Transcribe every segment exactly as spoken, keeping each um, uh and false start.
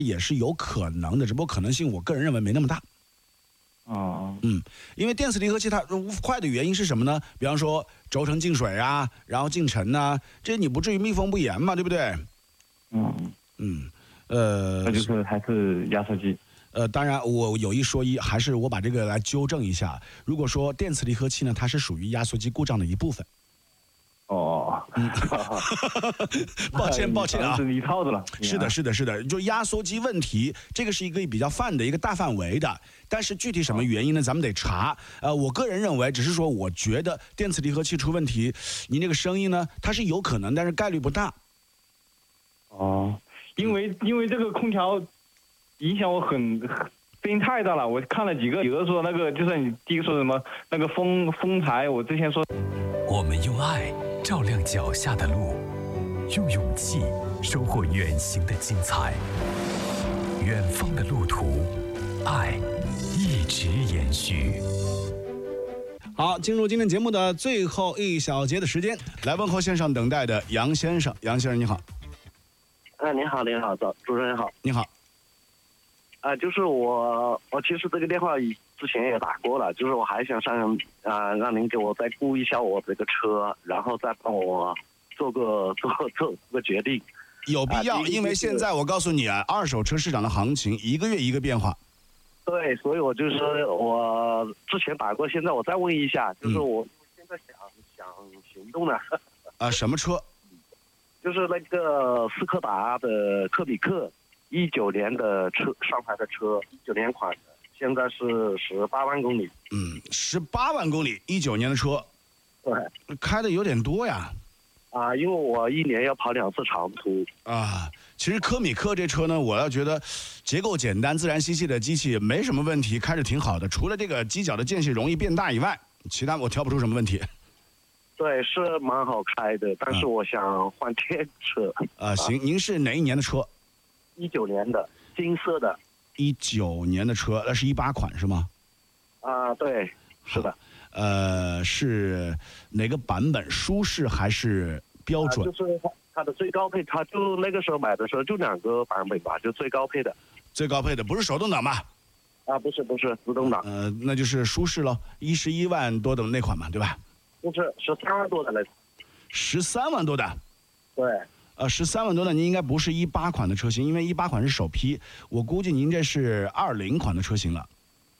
也是有可能的，只不过可能性我个人认为没那么大。 哦， 嗯，因为电磁离合器它坏的原因是什么呢？比方说轴承进水啊，然后进尘呐、啊，这你不至于密封不严嘛，对不对？ 嗯嗯，呃， 那就是还是压缩机。 呃，当然我有一说一，还是我把这个来纠正一下。如果说电磁离合器呢，它是属于压缩机故障的一部分。 哦， 嗯，抱歉抱歉啊， 是一套的了。 是的，是的，是的，就压缩机问题，这个是一个比较泛的一个大范围的，但是具体什么原因呢？咱们得查。呃，我个人认为，只是说我觉得电磁离合器出问题，您这个声音呢，它是有可能，但是概率不大。 哦，因为因为这个空调影响我很声音太大了，我看了几个，有的说那个就是你第一个说什么那个风风台，我之前说。 我们用爱照亮脚下的路，用勇气收获远行的精彩。远方的路途，爱一直延续。 好，进入今天节目的最后一小节的时间，来问候线上等待的杨先生。杨先生你好。 哎，您好，您好，主主持人好。 你好。 啊、呃，就是我，我其实这个电话之前也打过了，就是我还想上啊、呃，让您给我再估一下我这个车，然后再帮我做个做做个决定。 有必要，啊、因为现在我告诉你啊，二手车市场的行情一个月一个变化。 对，所以我就是我之前打过，现在我再问一下，就是我现在想、嗯、想行动了。 啊，什么车？ 就是那个斯柯达的科比克。一九年的车，上牌的车，一九年款的，现在是十八万公里。 嗯，十八万公里，一九年的车， 对， 开的有点多呀。 啊，因为我一年要跑两次长途。 啊，其实科米克这车呢，我要觉得结构简单、自然吸气的机器没什么问题，开着挺好的。除了这个机脚的间隙容易变大以外，其他我挑不出什么问题。 对，是蛮好开的，但是我想换电车。 啊，行，您是哪一年的车？ 一九年的，金色的。 一九年的车，那是一八款是吗？ 啊，对，是的。 呃，是哪个版本？舒适还是标准？ 啊、就是它它的最高配，它就那个时候买的时候就两个版本吧，就最高配的。 最高配的不是手动挡吧？ 啊，不是不是自动挡。 呃，那就是舒适咯，一十一万多的那款嘛，对吧？ 不是，十三万多的那款。 十三万多的。 对。 呃，十三万多的，您应该不是一八款的车型，因为一八款是首批，我估计您这是二零款的车型了。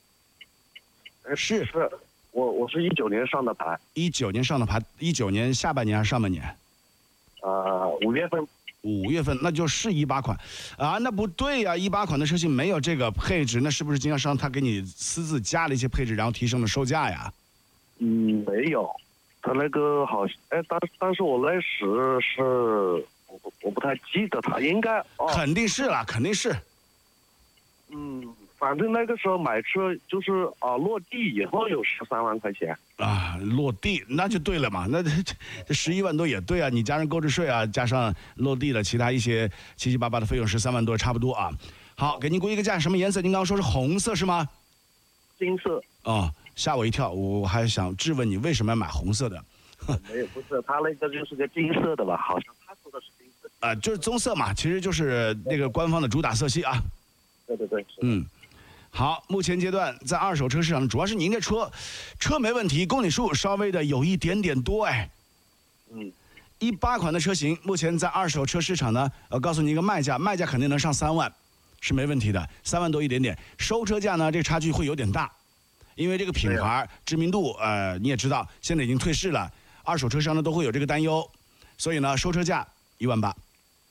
是是，我我是一九年上的牌。 一九年上的牌，一九年下半年还是上半年？ 呃，五月份。 五月份，那就是一八款，啊，那不对呀、啊，一八款的车型没有这个配置，那是不是经销商他给你私自加了一些配置，然后提升了售价呀？ 嗯，没有，他那个好像，哎，但但是我那时是。我我不太记得他应该、哦、 肯定是啦，肯定是。 嗯，反正那个时候买车就是啊，落地以后有十三万块钱啊，落地那就对了嘛，那这这十一万多也对啊，你加上购置税啊，加上落地的其他一些七七八八的费用，十三万多差不多啊。好，给您估一个价，什么颜色？您刚刚说是红色是吗？ 金色。 哦，吓我一跳，我还想质问你为什么要买红色的。 没有，不是，他那个就是个金色的吧？好像他说的是金色。 啊、呃，就是棕色嘛，其实就是那个官方的主打色系啊。 对对对。 嗯，好，目前阶段在二手车市场，主要是您这车，车没问题，公里数稍微的有一点点多哎。 嗯。 一八款的车型，目前在二手车市场呢，呃，告诉您一个卖价，卖价肯定能上三万，是没问题的，三万多一点点。收车价呢，这个差距会有点大，因为这个品牌知名度，呃，你也知道，现在已经退市了。二手车商呢都会有这个担忧，所以呢，收车价一万八，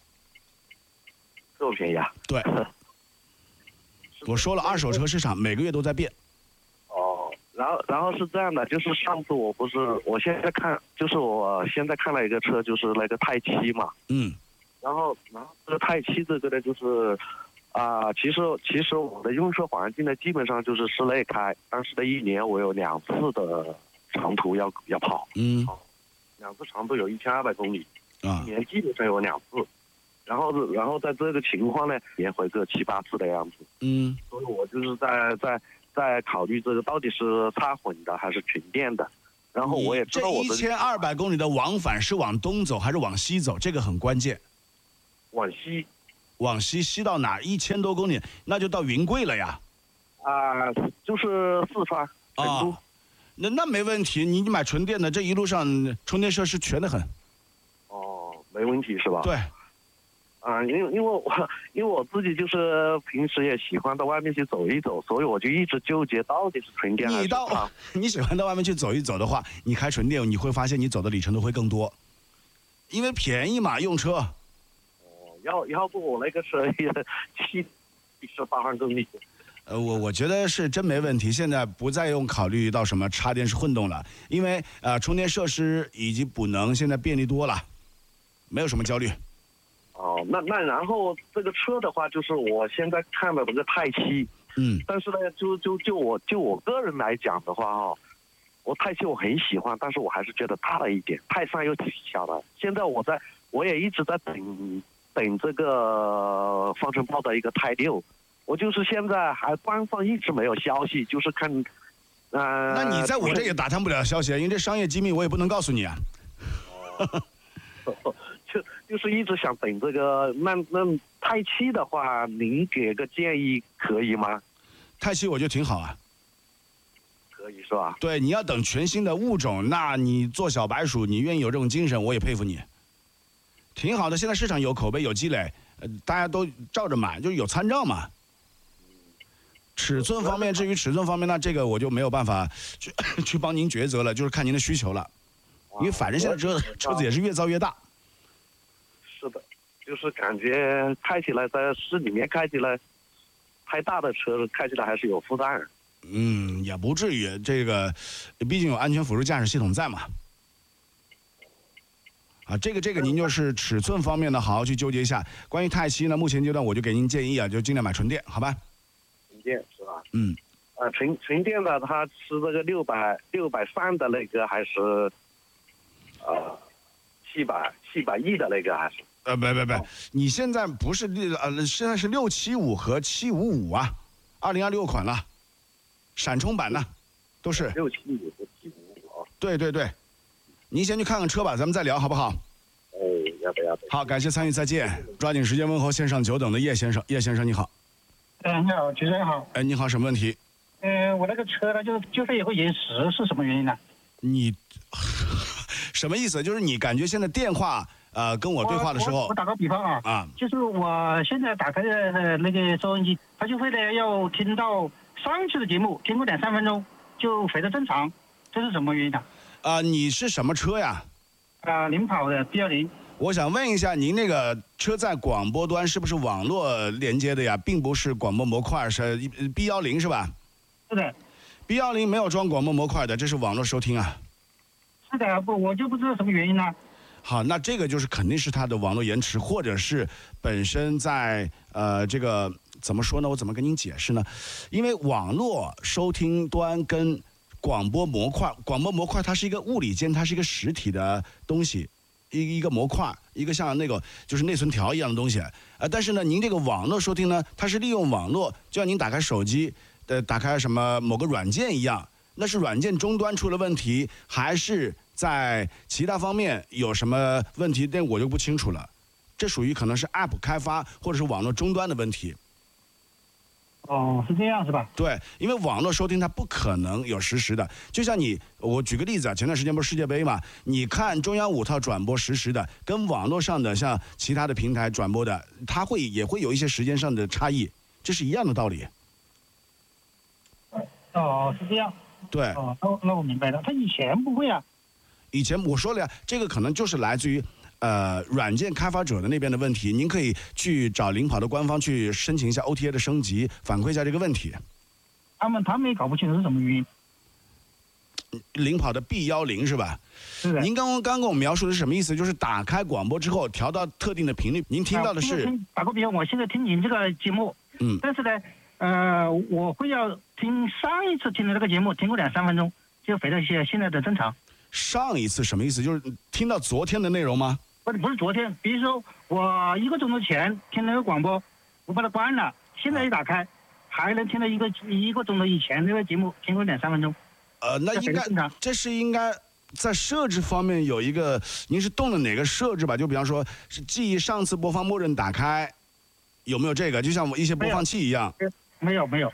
这么便宜啊？ 对，我说了，二手车市场每个月都在变。 哦，然后然后是这样的，就是上次我不是，我现在看，就是我现在看了一个车，就是那个泰七嘛。 嗯。 然后然后这个泰七这个呢，就是啊、呃，其实其实我的用车环境呢，基本上就是室内开，但是呢，一年我有两次的。长途要要跑， 嗯， 两次长途有一千二百公里， 啊， 一年基本上有两次，然后然后在这个情况呢，也回个七八次的样子， 嗯， 所以我就是在在在考虑这个到底是插混的还是纯电的，然后我也知道我这一千二百公里的往返是往东走还是往西走，这个很关键。 往西。 往西西到哪？一千多公里，那就到云贵了呀。 啊、就是四川成都。 啊，那那没问题，你你买纯电的，这一路上充电设施全得很。 哦，没问题是吧？。 对， 啊、因为因为我因为我自己就是平时也喜欢到外面去走一走，所以我就一直纠结到底是纯电还是你到啊你喜欢到外面去走一走的话，你开纯电，你会发现你走的里程都会更多，因为便宜嘛，用车。 要要不我那个车也七十八万公里。 呃，我我觉得是真没问题。现在不再用考虑到什么插电式混动了，因为呃充电设施以及补能现在便利多了，没有什么焦虑。 哦，那那然后这个车的话，就是我现在看的这个泰七， 嗯， 但是呢，就就就我就我个人来讲的话哦，我泰七我很喜欢，但是我还是觉得大了一点，泰山又挺小的。现在我在我也一直在等等这个方程豹的一个泰六。我就是现在还官方一直没有消息，就是看，呃， 那你在我这也打探不了消息，因为这商业机密我也不能告诉你啊。 就就是一直想等这个，那那泰七的话，您给个建议可以吗？ 泰七我觉得挺好啊。 可以是吧？ 对，你要等全新的物种，那你做小白鼠，你愿意有这种精神，我也佩服你。挺好的，现在市场有口碑有积累，呃，大家都照着买，就是有参照嘛。尺寸方面，至于尺寸方面，那这个我就没有办法去去帮您抉择了，就是看您的需求了。因为反正现在车车子也是越造越大。 是的，就是感觉开起来在市里面开起来，太大的车开起来还是有负担。 嗯，也不至于，这个毕竟有安全辅助驾驶系统在嘛。啊，这个这个您就是尺寸方面呢，好好去纠结一下。关于泰七呢，目前阶段我就给您建议啊，就尽量买纯电，好吧？ 纯电是吧？ 嗯。 呃，纯纯电的它是这个六百六百三的那个还是呃七百七百亿的那个还是？ 呃，不不不，你现在不是六呃，现在是六七五和七五五啊，二零二六款了，闪充版的，都是。 六七五和七五五啊。 对对对，您先去看看车吧，咱们再聊好不好？ 哎，要不要？ 好，感谢参与，再见。抓紧时间问候线上久等的叶先生，叶先生你好。 嗯，你好，主持人好。 哎，你好，什么问题？ 嗯，我那个车呢，就就费也会延时，是什么原因呢？ 你什么意思？就是你感觉现在电话呃跟我对话的时候我我，我打个比方啊， 啊， 就是我现在打开的那个收音机，它就会呢要听到上一次的节目，听过两三分钟就回到正常，这是什么原因呢？ 啊，你是什么车呀？ 啊、领跑的 B 幺零。 我想问一下，您那个车在广播端是不是网络连接的呀？并不是广播模块，是 B 幺零是吧是的， ？B 幺零没有装广播模块的，这是网络收听啊。 是的，不，我就不知道什么原因呢。 好，那这个就是肯定是它的网络延迟，或者是本身在呃这个怎么说呢？我怎么跟您解释呢？因为网络收听端跟广播模块，广播模块它是一个物理间，它是一个实体的东西。一一个模块，一个像那个就是内存条一样的东西，呃，但是呢，您这个网络收听呢，它是利用网络，就像您打开手机，呃，打开什么某个软件一样，那是软件终端出了问题，还是在其他方面有什么问题？但我就不清楚了，这属于可能是 App 开发或者是网络终端的问题。 哦，是这样是吧？ 对，因为网络收听它不可能有实时的，就像你，我举个例子啊，前段时间不是世界杯嘛，你看中央五套转播实时的，跟网络上的像其他的平台转播的，它会也会有一些时间上的差异，这是一样的道理。 哦，是这样。 对， 哦，那那我明白了。他以前不会啊。 以前我说了呀，这个可能就是来自于呃软件开发者的那边的问题，您可以去找领跑的官方去申请一下 O T A 的升级，反馈一下这个问题。 他们他们也搞不清楚是什么原因。 领跑的 B 幺零是吧？ 是的。 您刚刚刚跟我描述的是什么意思？就是打开广播之后调到特定的频率，您听到的是？ 啊、打个比方，我现在听您这个节目， 嗯， 但是呢，呃，我会要听上一次听的那个节目，听过两三分钟，就回到一些现在的正常。 上一次什么意思？就是听到昨天的内容吗？ 不是不是昨天，比如说我一个钟头前听那个广播，我把它关了，现在一打开，还能听到一个一个钟头以前那个节目，听过两三分钟。 呃，那应该这是应该在设置方面有一个，您是动了哪个设置吧？就比方说是记忆上次播放默认打开， 有没有这个？就像一些播放器一样。 没有没有。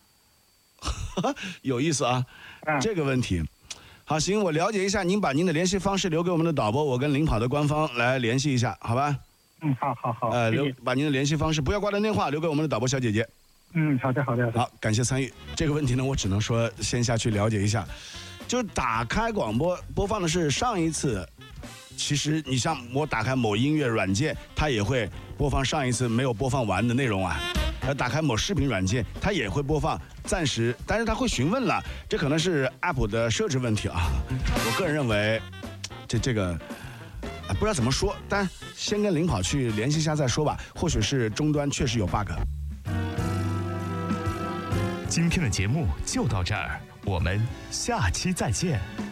有意思啊， 嗯、 这个问题。好，行，我了解一下，您把您的联系方式留给我们的导播，我跟领跑的官方来联系一下，好吧？ 嗯，好好好。 呃，留把您的联系方式，不要挂断电话，留给我们的导播小姐姐。 嗯，好的好的。 好，感谢参与。这个问题呢，我只能说先下去了解一下。就打开广播播放的是上一次。其实你像我打开某音乐软件，它也会播放上一次没有播放完的内容啊。呃，打开某视频软件，它也会播放暂时，但是它会询问了，这可能是 App 的设置问题啊。我个人认为，这这个、啊、不知道怎么说，但先跟领跑去联系一下再说吧。或许是终端确实有 bug。 今天的节目就到这儿，我们下期再见。